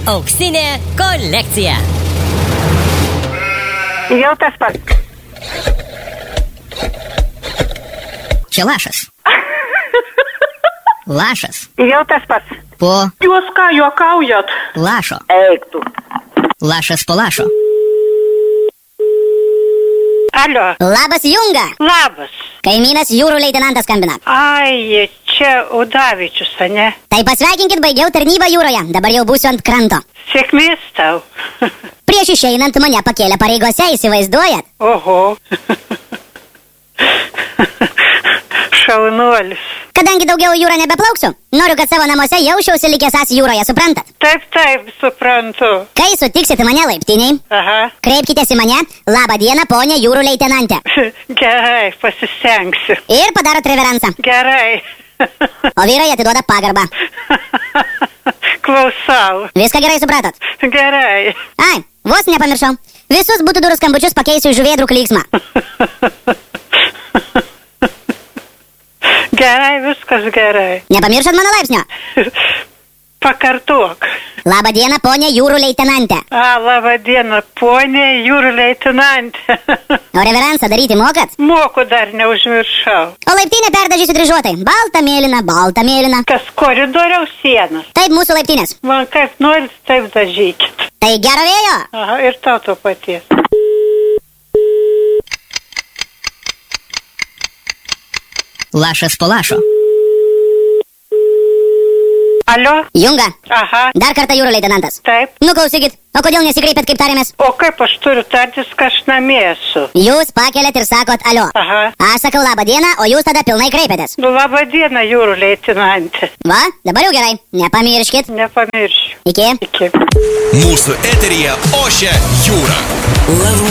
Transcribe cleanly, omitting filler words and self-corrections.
Auksinė kolekcija. Jau tas pats. Čia lašas. Lašas. Jau tas pats. Po Jūs ką juokaujat? lašo. Eik tu. Lašas po lašo. Alio. Labas, Junga. Labas. Kaimynas jūrų leitenantas skambina. Ai, čia Udavičius, ne? Tai pasveikinkit, baigiau tarnybą jūroje. Dabar jau būsiu ant kranto. Sėkmės tau. Prieš išeinant mane pakėlė pareigose, įsivaizduojat? Oho. Šaunuolis. Kadangi daugiau į jūrą nebeplauksiu, noriu, kad savo namuose jausčiausi likęs jūroje, suprantat? Taip, suprantu. Kai sutiksit mane laiptiniai, Aha. kreipkitės į mane. Labą dieną, ponė jūrų leitenantė. Gerai, pasistengsiu. Ir padarot reverensą. Gerai. O vyrai atiduoda pagarbą. Klausau. Viską gerai supratot? Gerai. Ai, vos nepamiršau. Visus būtų durų skambučius pakeisiu į žuvėdrų klyksmą. Gerai, viskas gerai. Nepamiršot mano laipsnio? Pakartok. Labą dieną, ponė jūrų leitenantė. Labą dieną, ponė jūrų leitenantė. O reverensą daryti mokat? Moku dar neužmiršau. O laiptinę perdažysiu dryžuotai. Balta mėlyna, balta mėlyna. Kas koridoriaus sienas? Taip mūsų laiptinės. Man kaip norit, taip dažykit. Tai gero vėjo. Aha, ir tau to paties. Lašas po lašo. Alio? Junga. Aha. Dar kartą jūrų leitenantas. Taip. Nu klausykit, o kodėl nesikreipėt kaip tarėmės? O kaip aš turiu tartis, kad aš namie esu? Jūs pakeliat ir sakot alio. Aha. Aš sakau labą dieną, o jūs tada pilnai kreipiatės. Nu, labą dieną, jūrų leitenantė. Va, dabar jau gerai. Nepamirškit. Nepamiršiu. Iki. Iki. Mūsų eteryje ošia jūra.